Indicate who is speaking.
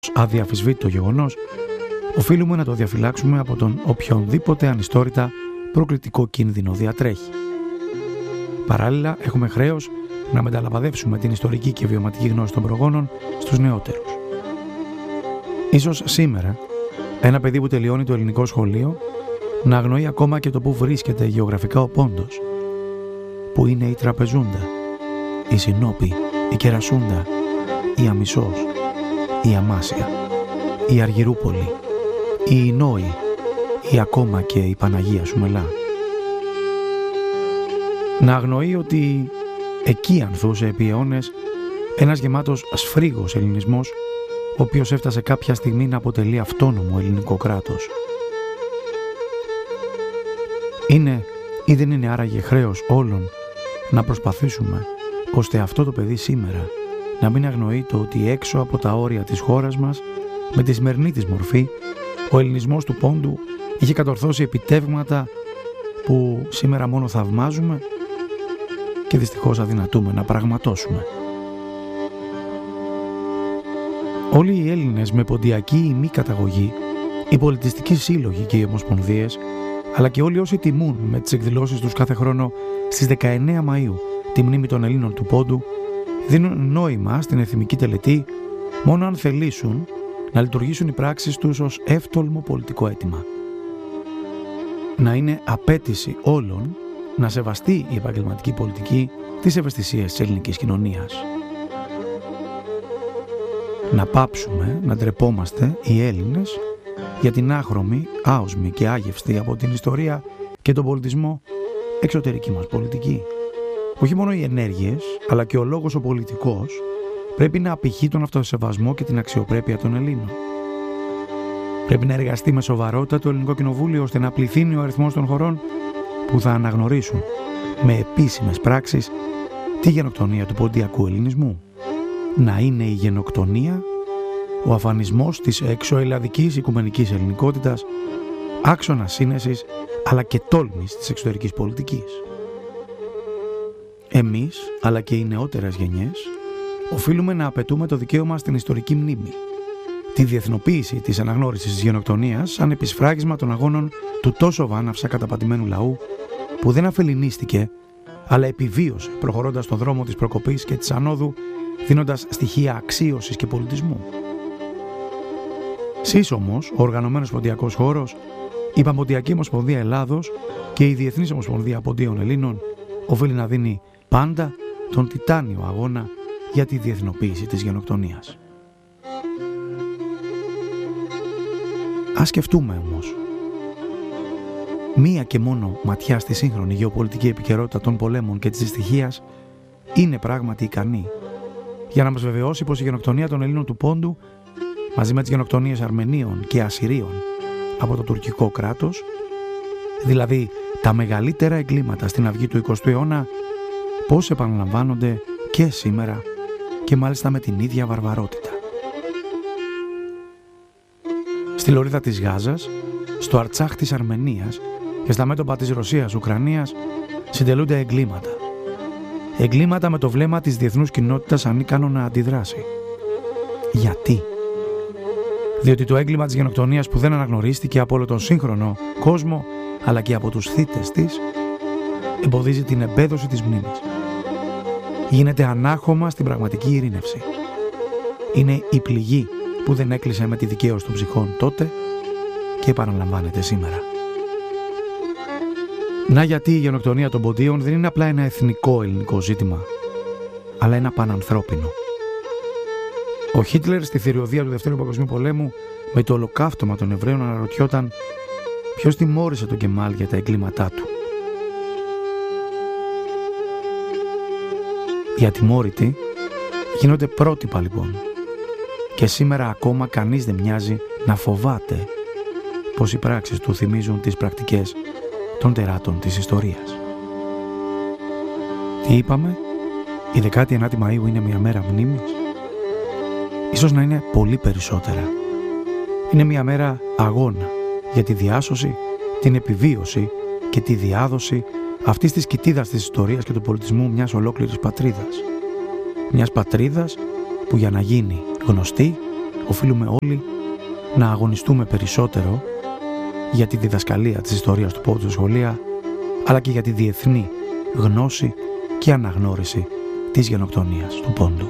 Speaker 1: αδιαφυσβήτητο γεγονός, οφείλουμε να το διαφυλάξουμε από τον οποιονδήποτε ανιστόρητα προκλητικό κίνδυνο διατρέχει. Παράλληλα, έχουμε χρέος να μεταλαμπαδεύσουμε την ιστορική και βιωματική γνώση των προγόνων στους νεότερους. Ίσως σήμερα, ένα παιδί που τελειώνει το ελληνικό σχολείο να αγνοεί ακόμα και το που βρίσκεται γεωγραφικά ο Πόντος, που είναι η Τραπεζούντα, η Συνόπη, η Κερασούντα, η Αμισός, η Αμάσια, η Αργυρούπολη, η Ινόη ή ακόμα και η Παναγία Σουμελά. Να αγνοεί ότι εκεί ανθούσε επί αιώνες ένας γεμάτος σφρίγος ελληνισμός, ο οποίος έφτασε κάποια στιγμή να αποτελεί αυτόνομο ελληνικό κράτος. Είναι ή δεν είναι άραγε χρέος όλων να προσπαθήσουμε ώστε αυτό το παιδί σήμερα να μην αγνοεί το ότι έξω από τα όρια της χώρας μας, με τη σημερινή της μορφή, ο ελληνισμός του Πόντου είχε κατορθώσει επιτεύγματα που σήμερα μόνο θαυμάζουμε και δυστυχώς αδυνατούμε να πραγματώσουμε. Όλοι οι Έλληνες με ποντιακή ή μη καταγωγή, οι πολιτιστικοί σύλλογοι και οι ομοσπονδίες, αλλά και όλοι όσοι τιμούν με τις εκδηλώσεις τους κάθε χρόνο στις 19 Μαΐου τη μνήμη των Ελλήνων του Πόντου, δίνουν νόημα στην εθνική τελετή μόνο αν θελήσουν να λειτουργήσουν οι πράξεις τους ως εύτολμο πολιτικό αίτημα. Να είναι απέτηση όλων να σεβαστεί η επαγγελματική πολιτική τις ευαισθησίες της ελληνικής κοινωνίας. Να πάψουμε να ντρεπόμαστε οι Έλληνες για την άχρωμη, άοσμη και άγευστη από την ιστορία και τον πολιτισμό εξωτερική μας πολιτική. Όχι μόνο οι ενέργειες, αλλά και ο λόγος ο πολιτικός πρέπει να απηχεί τον αυτοσεβασμό και την αξιοπρέπεια των Ελλήνων. Πρέπει να εργαστεί με σοβαρότητα το Ελληνικό Κοινοβούλιο ώστε να πληθύνει ο αριθμός των χωρών που θα αναγνωρίσουν με επίσημες πράξεις τη γενοκτονία του ποντιακού ελληνισμού. Να είναι η γενοκτονία ο αφανισμός της εξωελλαδικής οικουμενικής ελληνικότητας, άξονα σύνεσης αλλά και τόλμης της εξωτερικής πολιτικής. Εμείς, αλλά και οι νεότερες γενιές, οφείλουμε να απαιτούμε το δικαίωμα στην ιστορική μνήμη, τη διεθνοποίηση της αναγνώρισης της γενοκτονίας σαν επισφράγισμα των αγώνων του τόσο βάναυσα καταπατημένου λαού που δεν αφεληνίστηκε, αλλά επιβίωσε προχωρώντας στον δρόμο της προκοπής και της ανόδου, δίνοντας στοιχεία αξίωσης και πολιτισμού. Σύσσωμος, ο Οργανωμένος Ποντιακός Χώρος, η Παμποντιακή Ομοσπονδία Ελλάδος και η Διεθνής Ομοσπονδία Ποντίων Ελλήνων οφείλει να δίνει πάντα τον τιτάνιο αγώνα για τη διεθνοποίηση της γενοκτονίας. Ας σκεφτούμε όμως. Μία και μόνο ματιά στη σύγχρονη γεωπολιτική επικαιρότητα των πολέμων και της δυστυχίας είναι πράγματι ικανή για να μας βεβαιώσει πως η γενοκτονία των Ελλήνων του Πόντου, μαζί με τις γενοκτονίες Αρμενίων και Ασσυρίων από το τουρκικό κράτος, δηλαδή τα μεγαλύτερα εγκλήματα στην αυγή του 20ου αιώνα, πώς επαναλαμβάνονται και σήμερα και μάλιστα με την ίδια βαρβαρότητα. Στη λωρίδα της Γάζας, στο Αρτσάχ της Αρμενίας και στα μέτωπα της Ρωσίας-Ουκρανίας συντελούνται εγκλήματα. Εγκλήματα με το βλέμμα της διεθνούς κοινότητας ανίκανο να αντιδράσει. Γιατί? Διότι το έγκλημα της γενοκτονίας που δεν αναγνωρίστηκε από όλο τον σύγχρονο κόσμο, αλλά και από τους θύτες της, εμποδίζει την εμπέδωση της μνήμης. Γίνεται ανάχωμα στην πραγματική ειρήνευση. Είναι η πληγή που δεν έκλεισε με τη δικαίωση των ψυχών τότε και επαναλαμβάνεται σήμερα. Να γιατί η γενοκτονία των Ποντίων δεν είναι απλά ένα εθνικό ελληνικό ζήτημα, αλλά ένα πανανθρώπινο. Ο Χίτλερ στη θηριωδία του Δευτέρου Παγκοσμίου Πολέμου με το ολοκαύτωμα των Εβραίων αναρωτιόταν ποιος τιμώρησε τον Κεμάλ για τα εγκλήματά του. Οι ατιμόρυτοι γίνονται πρότυπα λοιπόν και σήμερα ακόμα κανείς δεν μοιάζει να φοβάται πως οι πράξεις του θυμίζουν τις πρακτικές των τεράτων της ιστορίας. Τι είπαμε? Η 19η Μαΐου είναι μια μέρα μνήμης? Ίσως να είναι πολύ περισσότερα. Είναι μια μέρα αγώνα για τη διάσωση, την επιβίωση και τη διάδοση αυτής της κοιτίδας της ιστορίας και του πολιτισμού μιας ολόκληρης πατρίδας. Μιας πατρίδας που για να γίνει γνωστή οφείλουμε όλοι να αγωνιστούμε περισσότερο για τη διδασκαλία της ιστορίας του πόντου στα σχολεία, αλλά και για τη διεθνή γνώση και αναγνώριση της γενοκτονίας του πόντου.